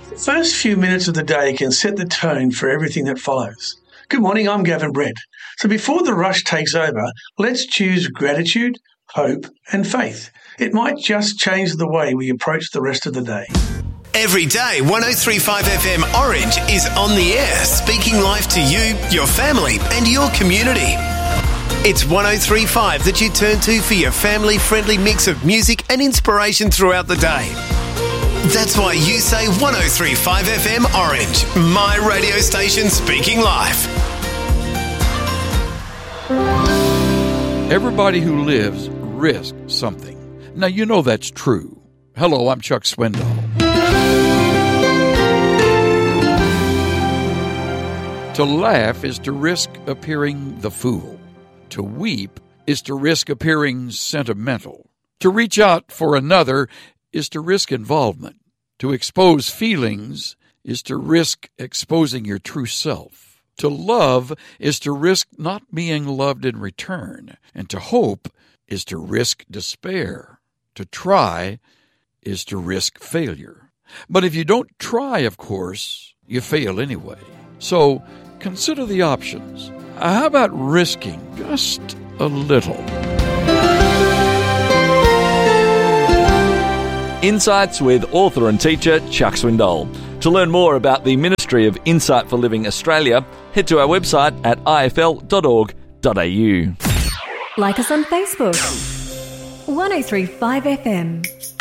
The first few minutes of the day can set the tone for everything that follows. Good morning, I'm Gavin Brett. So before the rush takes over, let's choose gratitude, hope and faith. It might just change the way we approach the rest of the day. Every day, 103.5 FM Orange is on the air, speaking life to you, your family and your community. It's 103.5 that you turn to for your family-friendly mix of music and inspiration throughout the day. That's why you say 103.5 FM Orange, my radio station speaking life. Everybody who lives risks something. Now, you know that's true. Hello, I'm Chuck Swindoll. To laugh is to risk appearing the fool. To weep is to risk appearing sentimental. To reach out for another is to risk involvement. To expose feelings is to risk exposing your true self. To love is to risk not being loved in return. And to hope is to risk despair. To try is to risk failure. But if you don't try, of course, you fail anyway. So consider the options. How about risking just a little? Insights with author and teacher Chuck Swindoll. To learn more about the Ministry of Insight for Living Australia, head to our website at ifl.org.au. Like us on Facebook. 103.5 FM.